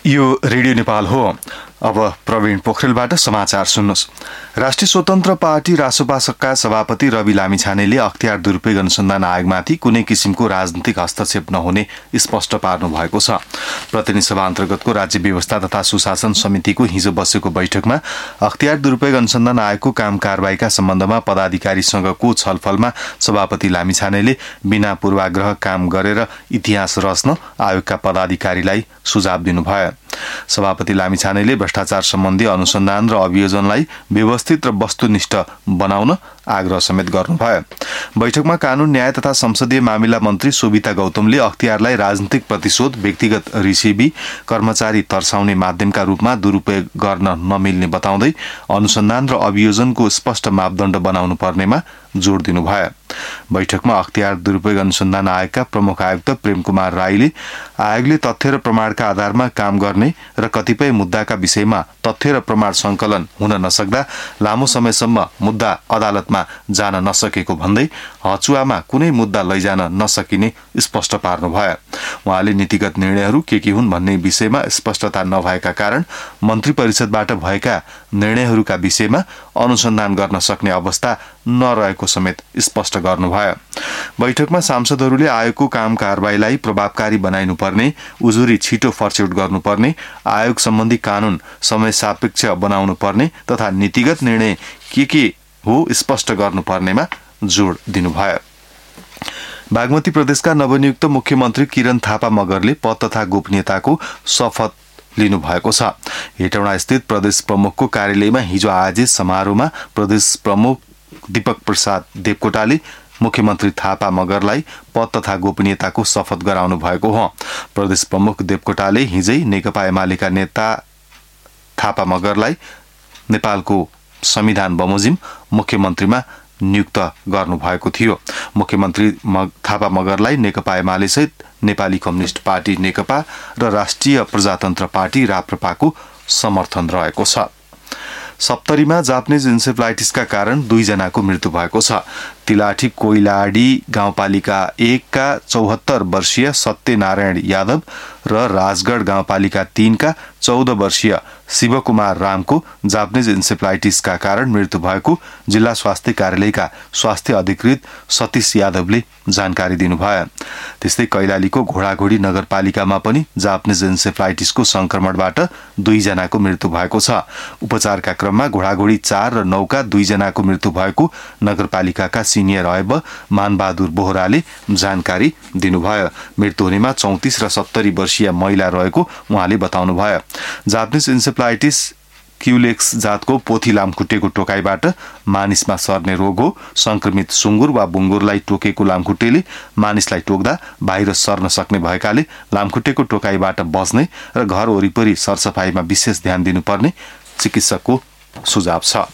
यो रेडियो नेपाल हो। अब प्रवीण पोखरेलबाट समाचार सुन्नुहोस्। राष्ट्रिय स्वतन्त्र पार्टी रासोपाका सभापति रवि लामिछानेले अख्तियार दुरूपयोग अनुसन्धान आयोगमाथि कुनै किसिमको राजनीतिक हस्तक्षेप नहुने स्पष्ट पार्नु भएको छ। प्रतिनिधि सभा अन्तर्गतको राज्य व्यवस्था तथा सुशासन समितिको हिजो बसेको बैठकमा अख्तियार दुरूपयोग अनुसन्धान आयोगको काम कारबाहीका सम्बन्धमा पदाधिकारीसँगको छलफलमा सभापति लामिछानेले बिना पूर्वाग्रह काम गरेर इतिहास रच्न आयोगका पदाधिकारीलाई सुझाव दिनुभयो। सभापति लामिछानेले भ्रष्टाचार सम्बन्धी अनुसन्धान र अभियोजनलाई व्यवस्थित र वस्तुनिष्ठ बनाउन आग्रह समेत गर्नुभयो। बैठकमा कानून न्याय तथा संसदीय मामिला मन्त्री शोभिता गौतमले अख्तियारलाई राजनीतिक प्रतिशोध, व्यक्तिगत रिसिभी, कर्मचारी तर्साउने माध्यमका रूपमा दुरूपयोग गर्न नमिल्ने बताउँदै अनुसन्धान र अभियोजनको स्पष्ट मापदण्ड बनाउनु पर्नेमा जोड़ दिनुभयो। बैठकमा अख्तियार दुरूपयोग अनुसन्धान आयोगका प्रमुख आयुक्त प्रेम कुमार राईले आयोगले तथ्य र प्रमाणका आधारमा काम गर्ने र कतिपय मुद्दाका विषयमा तथ्य र प्रमाण संकलन हुन नसक्दा लामो समयसम्म मुद्दा अदालतमा जान नसकेको भन्दै हचुवामा कुनै मुद्दा लैजान नसकिने स्पष्ट पार्नुभयो। उहाँले नीतिगत निर्णयहरू के हुन् भन्ने विषयमा स्पष्टता नभएका कारण मन्त्री परिषदबाट भएका निर्णयहरूका विषयमा अनुसन्धान गर्न सक्ने अवस्था नरहेको समेत स्पष्ट गर्नुभयो। बैठकमा सांसदहरूले आयोगको काम कारबाहीलाई प्रभावकारी बनाइनुपर्ने, उजुरी छिटो फर्च्युट गर्नुपर्ने, आयोग सम्बन्धी कानून समय सापेक्ष बनाउनु पर्ने तथा नीतिगत निर्णय के हो स्पष्ट गर्नुपर्नेमा जोड़ दिनुभयो। बागमती प्रदेशका नवनियुक्त मुख्यमन्त्री किरण थापा मगरले पद तथा गोपनीयताको शपथ लिनु भएको छ। हेटौडा स्थित प्रदेश प्रमुखको कार्यालयमा हिजो आयोजित समारोहमा प्रदेश प्रमुख दीपक प्रसाद देवकोटाले मुख्यमन्त्री थापा मगरलाई पद तथा गोपनीयताको शपथ गराउनु भएको हो। प्रदेश प्रमुख देवकोटाले हिजै नेकपा एमालेका नेता थापा मगरलाई नेपालको संविधान बमोजिम मुख्यमन्त्रीमा नियुक्त गर्नुभएको थियो। मुख्यमन्त्री थापा मगरलाई नेकपा एमाले सहित नेपाली कम्युनिस्ट पार्टी नेकपा र राष्ट्रिय प्रजातन्त्र पार्टी राप्रपाको समर्थन रहेको छ। सप्तरीमा जापानिज इन्सेफ्लाइटिसका कारण 2 जनाको मृत्यु भएको छ। तिलाठी कोइलाडी गाउँपालिका 1 का 74 वर्षीय सत्यनारायण यादव र राजगढ गाउँपालिका 3 का 14 वर्षीय शिवकुमार रामको जापानिज इन्सेफ्लाइटिसका कारण मृत्यु भएको जिल्ला स्वास्थ्य कार्यालयका स्वास्थ्य अधिकृत सतीश यादवले जानकारी दिनुभयो। त्यस्तै कैलालीको घोडाघोडी नगरपालिकामा पनि जापानिज इन्सेफ्लाइटिसको संक्रमणबाट 2 जनाको मृत्यु भएको छ। उपचारका क्रममा घोडाघोडी 4 र 9 का 2 जनाको मृत्यु भएको नगरपालिकाका सिनियर आयुक्त मानबहादुर बोहराले जानकारी दिनुभयो। मृत्यु हुनेमा 34 र 70 वर्षीय महिला रहेको उहाँले बताउनुभयो। जापानिज इन्सेफ्लाइटिस क्युलेक्स जातको पोथी लामखुट्टेको टोकाइबाट मानिसमा सर्ने रोग हो। संक्रमित सुँगुर वा बुङ्गुरलाई टोकेको लामखुट्टेले मानिसलाई टोक्दा बाहिर सर्न सक्ने भएकाले लामखुट्टेको टोकाइबाट बच्ने र घर वरिपरि सरसफाईमा विशेष ध्यान दिनुपर्ने चिकित्सकको सुझाव छ।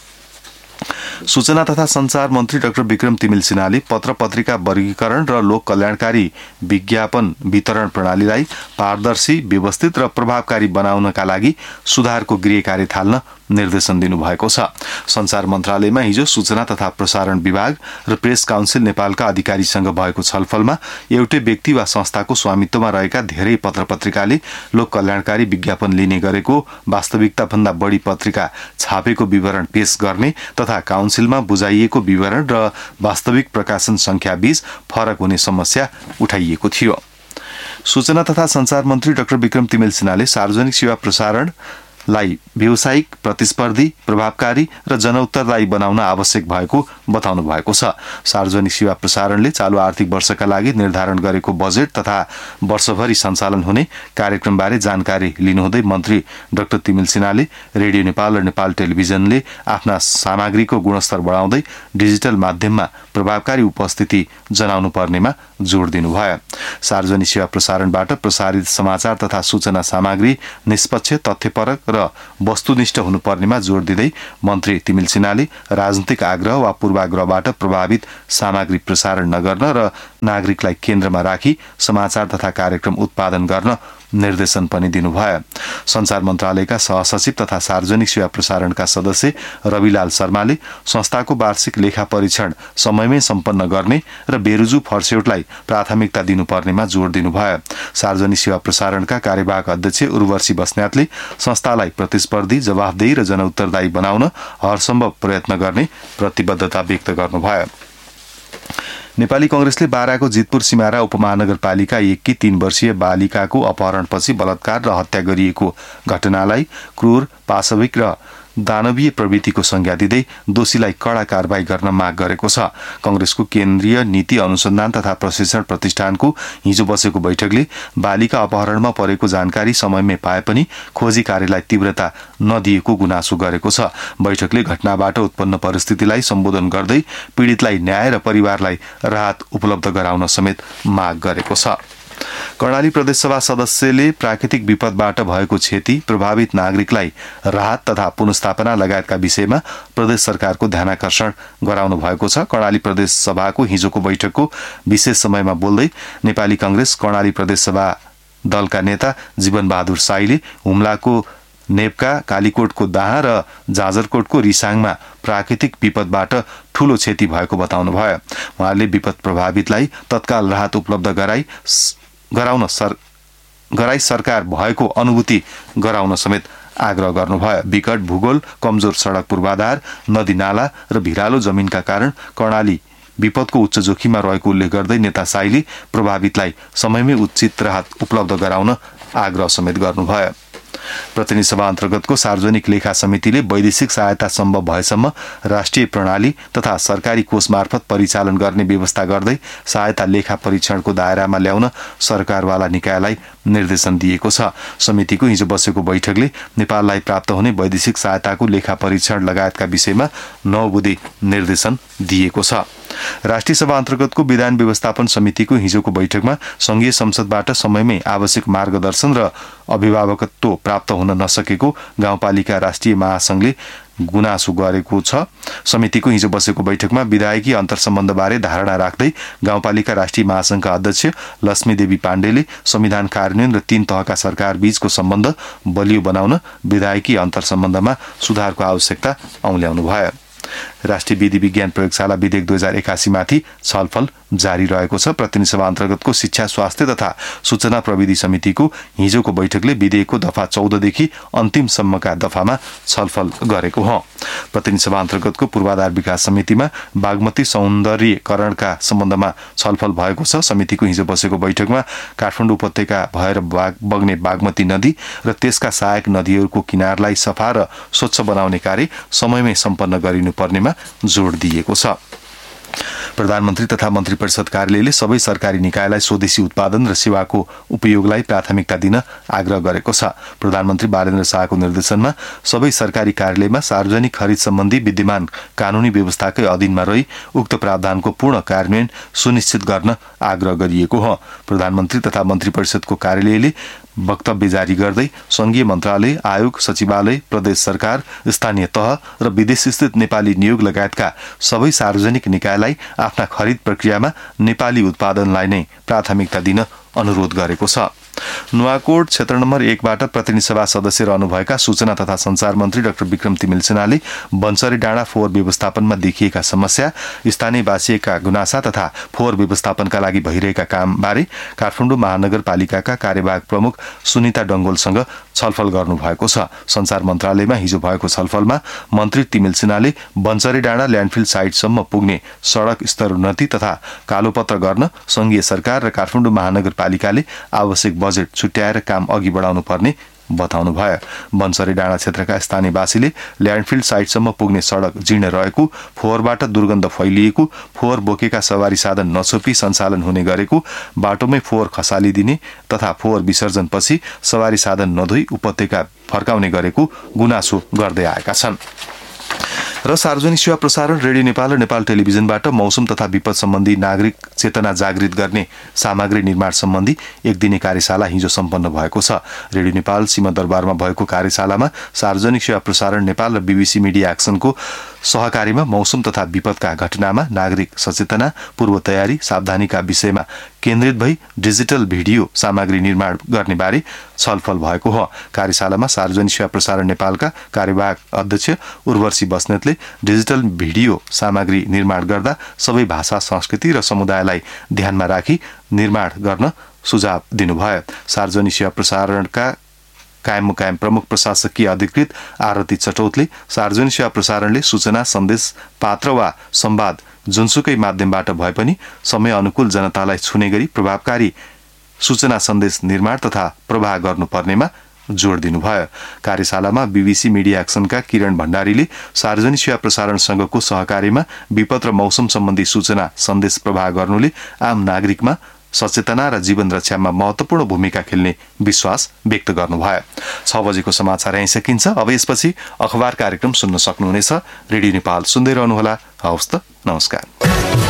सूचना तथा संचार मन्त्री डाक्टर विक्रम तिमिल सिन्हाले पत्र पत्रिका वर्गीकरण र लोक कल्याणकारी विज्ञापन वितरण प्रणालीलाई पारदर्शी, व्यवस्थित र प्रभावकारी बनाउनका लागि सुधारको गृह कार्य थाल्न निर्देशन दिनुभएको छ। संचार मन्त्रालयमा हिजो सूचना तथा प्रसारण विभाग र प्रेस काउन्सिल नेपालका अधिकारीसँग भएको छलफलमा एउटै व्यक्ति वा संस्थाको स्वामित्वमा रहेका धेरै पत्र पत्रिकाले लोक कल्याणकारी विज्ञापन लिने गरेको वास्तविकता भन्दा बढी पत्रिका छापेको विवरण पेश गर्ने तथा काउन्सिलमा बुझाइएको विवरण र वास्तविक प्रकाशन संख्या बीच फरक हुने समस्या उठाइएको थियो। सूचना तथा संचार मन्त्री डाक्टर विक्रम तिमिल सिन्हाले सार्वजनिक सेवा प्रसारणलाई व्यावसायिक, प्रतिस्पर्धी, प्रभावकारी र जनउत्तरदायी बनाउन आवश्यक भएको बताउनु भएको छ। सार्वजनिक सेवा प्रसारणले चालू आर्थिक वर्षका लागि निर्धारण गरेको बजेट तथा वर्षभरि सञ्चालन हुने कार्यक्रमबारे जानकारी लिनुहुँदै मन्त्री डाक्टर तिमिल सिन्हाले रेडियो नेपाल र नेपाल टेलिभिजनले आफ्ना सामग्रीको गुणस्तर बढाउँदै डिजिटल माध्यममा प्रभावकारी उपस्थिति जनाउनु पर्नेमा जोड़ दिनुभयो। सार्वजनिक सेवा प्रसारणबाट प्रसारित समाचार तथा सूचना सामग्री निष्पक्ष, तथ्यपरक र वस्तुनिष्ठ हुनुपर्नेमा जोड़ दिँदै मन्त्री तिमिल सिन्हाले राजनीतिक आग्रह वा पूर्वाग्रहबाट प्रभावित सामग्री प्रसारण नगर्न र नागरिकलाई केन्द्रमा राखी समाचार तथा कार्यक्रम उत्पादन गर्न निर्देशन पनि दिनुभयो। सञ्चार मन्त्रालयका सहसचिव तथा सार्वजनिक सेवा प्रसारणका सदस्य रविलाल शर्माले संस्थाको वार्षिक लेखा परीक्षण समयमै सम्पन्न गर्ने र बेरुजु फर्स्यौटलाई प्राथमिकता दिनुपर्नेमा जोड़ दिनुभयो। सार्वजनिक सेवा प्रसारणका कार्यवाहक अध्यक्ष उर्वशी बस्नेतले संस्थालाई प्रतिस्पर्धी, जवाफदेही र जनउत्तरदायी बनाउन हरसम्भव प्रयत्न गर्ने प्रतिबद्धता व्यक्त गर्नुभयो। नेपाली कांग्रेसले बाराको जितपुर सिमारा उपमहानगरपालिका 1 की 3 वर्षीय बालिकाको अपहरणपछि बलात्कार र हत्या गरिएको घटनालाई क्रूर, पाशविक र दानवीय प्रवृत्तिको संज्ञा दिँदै दोषीलाई कड़ा कारबाही गर्न माग गरेको छ। कांग्रेसको केन्द्रीय नीति अनुसन्धान तथा प्रशिक्षण प्रतिष्ठानको हिजो बसेको बैठकले बालिका अपहरणमा परेको जानकारी समयमै पाए पनि खोजी कार्यलाई तीव्रता नदिएको गुनासो गरेको छ। बैठकले घटनाबाट उत्पन्न परिस्थितिलाई सम्बोधन गर्दै पीड़ितलाई न्याय र परिवारलाई राहत उपलब्ध गराउन समेत माग गरेको छ। कर्णाली प्रदेशसभा सदस्यले प्राकृतिक विपदबाट भएको क्षति, प्रभावित नागरिकलाई राहत तथा पुनर्स्थापना लगायतका विषयमा प्रदेश सरकारको ध्यानाकर्षण गराउनु भएको छ। कर्णाली प्रदेशसभाको हिजोको बैठकको विशेष समयमा बोल्दै नेपाली कांग्रेस कर्णाली प्रदेशसभा दलका नेता जीवन बहादुर साईले हुम्लाको नेपका, कालीकोटको दाहा र जाजरकोटको रिसाङमा प्राकृतिक विपदबाट ठूलो क्षति भएको बताउनुभयो। उहाँले विपद प्रभावितलाई तत्काल राहत उपलब्ध गराई सरकार भएको अनुभूति गराउन समेत आग्रह गर्नुभयो। विकट भूगोल, कमजोर सड़क पूर्वाधार, नदी नाला र भिरालो जमिनका कारण कर्णाली विपदको उच्च जोखिममा रहेको उल्लेख गर्दै नेता साईले प्रभावितलाई समयमै उचित राहत उपलब्ध गराउन आग्रह समेत गर्नुभयो। प्रतिनिधि सभा अन्तर्गतको सार्वजनिक लेखा समितिले वैदेशिक सहायता सम्भव भएसम्म राष्ट्रिय प्रणाली तथा सरकारी कोष मार्फत परिचालन गर्ने व्यवस्था गर्दै सहायता लेखा परीक्षणको दायरामा ल्याउन सरकारवाला निकायलाई निर्देशन दिएको छ। समितिको हिजो बसेको बैठकले नेपाललाई प्राप्त हुने वैदेशिक सहायताको लेखा परीक्षण लगायतका विषयमा 9 बुँदे निर्देशन दिएको छ। राष्ट्रिय सभा अन्तर्गतको विधान व्यवस्थापन समितिको हिजोको बैठकमा संघीय संसदबाट समयमै आवश्यक मार्गदर्शन र अभिभावकत्व प्राप्त हुन नसकेको गाउँपालिका राष्ट्रिय महासंघले गुनासो गरेको छ। समितिको हिजो बसेको बैठकमा विधायकी अन्तर्सम्बन्धबारे धारणा राख्दै गाउँपालिका राष्ट्रिय महासंघका अध्यक्ष लक्ष्मी देवी पाण्डेले संविधान कार्यान्वयन र 3 तहका सरकार बीचको सम्बन्ध बलियो बनाउन विधायकी अन्तर्सम्बन्धमा सुधारको आवश्यकता औल्याउनु भयो। राष्ट्रिय विधि विज्ञान प्रयोगशाला विधेयक 2081 माथि छलफल जारी रहेको छ। प्रतिनिधि सभा अन्तर्गतको शिक्षा, स्वास्थ्य तथा सूचना प्रविधि समितिको हिजोको बैठकले विधेयकको दफा 14 देखि अन्तिमसम्मका दफामा छलफल गरेको हो। प्रतिनिधि सभा अन्तर्गतको पूर्वाधार विकास समितिमा बागमती सौन्दर्यीकरणका सम्बन्धमा छलफल भएको छ। समितिको हिजो बसेको बैठकमा काठमाडौँ उपत्यका भएर बग्ने बागमती नदी र त्यसका सहायक नदीहरूको किनारलाई सफा र स्वच्छ बनाउने कार्य समयमै सम्पन्न गरिनुपर्नेमा जोड़ दिएको छ। प्रधानमन्त्री तथा मन्त्री परिषद कार्यालयले सबै सरकारी निकायलाई स्वदेशी उत्पादन र सेवाको उपयोगलाई प्राथमिकता दिन आग्रह गरेको छ। प्रधानमन्त्री बालेन्द्र शाहको निर्देशनमा सबै सरकारी कार्यालयमा सार्वजनिक खरिद सम्बन्धी विद्यमान कानूनी व्यवस्थाकै अधीनमा रही उक्त प्रावधानको पूर्ण कार्यान्वयन सुनिश्चित गर्न आग्रह गरिएको हो। प्रधानमन्त्री तथा मन्त्री परिषदको कार्यालयले वक्तव्य जारी गर्दै संघीय मन्त्रालय, आयोग, सचिवालय, प्रदेश सरकार, स्थानीय तह र विदेशस्थित नेपाली नियोग लगायतका सबै सार्वजनिक निकायलाई आफ्ना खरिद प्रक्रियामा नेपाली उत्पादनलाई नै प्राथमिकता दिन अनुरोध गरेको छ। नुवाकोट क्षेत्र नम्बर 1 बाट प्रतिनिधि सभा सदस्य रहनुभएका सूचना तथा संचार मन्त्री डाक्टर विक्रम तिमिल सेनाले बन्सरी डाँडा फोहोर व्यवस्थापनमा देखिएका समस्या, स्थानीयवासीका गुनासा तथा फोहोर व्यवस्थापनका लागि भइरहेका कामबारे काठमाडौँ महानगरपालिकाका कार्यवाहक प्रमुख सुनिता डंगोलसँग छलफल गर्नुभएको छ। संचार मन्त्रालयमा हिजो भएको छलफलमा मन्त्री तिमिल सेनाले बन्सरी डाँडा ल्यान्डफिल साइटसम्म पुग्ने सड़क स्तरोन्नति तथा कालोपत्र गर्न संघीय सरकार र काठमाडौँ महानगरपालिकाले आवश्यक बजेट छुट्याएर काम अघि बढाउनु पर्ने बताउनु भयो। बन्सरी डाँडा क्षेत्रका स्थानीयवासीले ल्यान्डफिल साइटसम्म पुग्ने सड़क जीर्ण रहेको, फोहोरबाट दुर्गन्ध फैलिएको, फोहोर बोकेका सवारी साधन नछोपी सञ्चालन हुने गरेको, बाटोमै फोहोर खसालिदिने तथा फोहोर विसर्जनपछि सवारी साधन नधोई उपत्यका फर्काउने गरेको गुनासो गर्दै आएका छन्। र सार्वजनिक सेवा प्रसारण रेडियो नेपाल र नेपाल टेलिभिजनबाट मौसम तथा विपद सम्बन्धी नागरिक चेतना जागृत गर्ने सामग्री निर्माण सम्बन्धी एक दिने कार्यशाला हिजो सम्पन्न भएको छ। रेडियो नेपाल सिंहदरबारमा भएको कार्यशालामा सार्वजनिक सेवा प्रसारण नेपाल र बीबीसी मिडिया एक्सनको सहकारीमा मौसम तथा विपदका घटनामा नागरिक सचेतना, पूर्व तयारी, सावधानीका विषयमा केन्द्रित भई डिजिटल भिडियो सामग्री निर्माण गर्ने बारे छलफल भएको हो। कार्यशालामा सार्वजनिक सेवा प्रसारण नेपालका कार्यवाहक अध्यक्ष उर्वशी बस्नेतले डिजिटल भिडियो सामग्री निर्माण गर्दा सबै भाषा, संस्कृति र समुदायलाई ध्यानमा राखी निर्माण गर्न सुझाव दिनुभयो। सार्वजनिक सेवा प्रसारणका कायम मुकायम प्रमुख प्रशासकीय अधिकृत आरती चटौतले सार्वजनिक सेवा प्रसारणले सूचना, सन्देश, पात्र वा संवाद जुनसुकै माध्यमबाट भए पनि समय अनुकूल जनतालाई छुने गरी प्रभावकारी सूचना सन्देश निर्माण तथा प्रवाह गर्नुपर्नेमा जोड दिनुभयो। कार्यशालामा बीबीसी मिडिया एक्सनका किरण भण्डारीले सार्वजनिक सेवा प्रसारण संघको सहकार्यमा विपद र मौसम सम्बन्धी सूचना सन्देश प्रवाह गर्नुले आम नागरिकमा सचेतना र जीवन रक्षामा महत्वपूर्ण भूमिका खेल्ने विश्वास व्यक्त गर्नुभयो। 6 बजेको समाचार यहीँ सकिन्छ। अब यसपछि अखबार कार्यक्रम सुन्न सक्नुहुनेछ। रेडियो नेपाल सुन्दै रहनुहोला। हवस् त, नमस्कार।